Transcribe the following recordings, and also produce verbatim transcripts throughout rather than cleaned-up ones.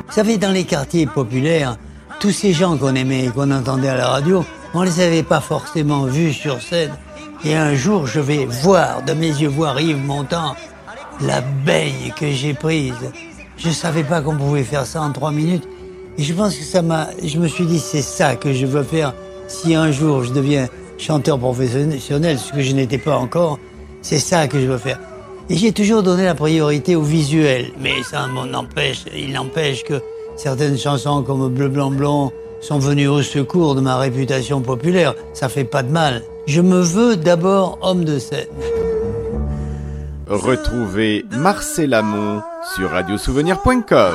Vous savez, dans les quartiers populaires, tous ces gens qu'on aimait et qu'on entendait à la radio, on les avait pas forcément vus sur scène. Et un jour, je vais voir, de mes yeux voir Yves Montand, la baigne que j'ai prise. Je savais pas qu'on pouvait faire ça en trois minutes. Et je pense que ça m'a... Je me suis dit, c'est ça que je veux faire. Si un jour je deviens chanteur professionnel, ce que je n'étais pas encore, c'est ça que je veux faire. Et j'ai toujours donné la priorité au visuel. Mais ça m'en empêche, il n'empêche que certaines chansons comme Bleu, Blanc, Blond sont venues au secours de ma réputation populaire. Ça fait pas de mal. Je me veux d'abord homme de scène. Retrouvez Marcel Amont sur radio souvenir point com.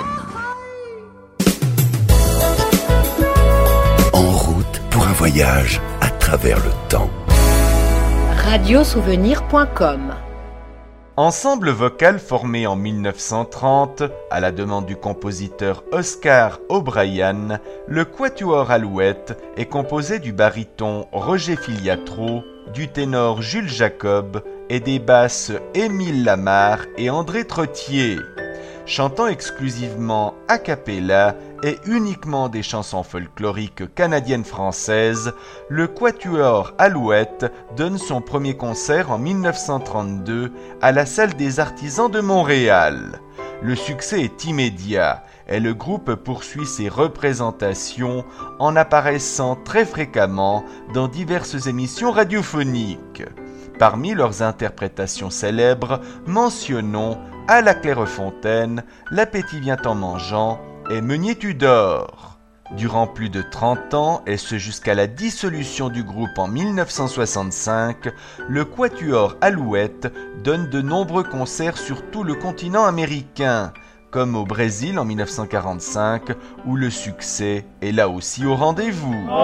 En route pour un voyage à travers le temps. radio souvenir point com. Ensemble vocal formé en mille neuf cent trente, à la demande du compositeur Oscar O'Brien, le Quatuor Alouette est composé du baryton Roger Filiatro, du ténor Jules Jacob et des basses Émile Lamar et André Trottier. Chantant exclusivement a cappella et uniquement des chansons folkloriques canadiennes-françaises, le Quatuor Alouette donne son premier concert en mille neuf cent trente-deux à la Salle des Artisans de Montréal. Le succès est immédiat et le groupe poursuit ses représentations en apparaissant très fréquemment dans diverses émissions radiophoniques. Parmi leurs interprétations célèbres, mentionnons À la Clairefontaine, L'appétit vient en mangeant et Meunier Tudor. Durant plus de trente ans, et ce jusqu'à la dissolution du groupe en mille neuf cent soixante-cinq, le Quatuor Alouette donne de nombreux concerts sur tout le continent américain, comme au Brésil en mille neuf cent quarante-cinq, où le succès est là aussi au rendez-vous.